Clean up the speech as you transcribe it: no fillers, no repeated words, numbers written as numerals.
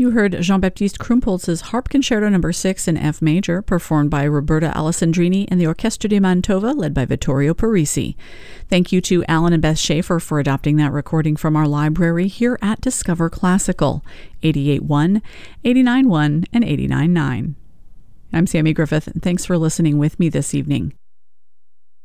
You heard Jean-Baptiste Krumpholz's Harp Concerto No. 6 in F major, performed by Roberta Alessandrini and the Orchestra di Mantova, led by Vittorio Parisi. Thank you to Alan and Beth Schaefer for adopting that recording from our library here at Discover Classical, 88.1, 89.1, and 89.9. I'm Sammy Griffith, and thanks for listening with me this evening.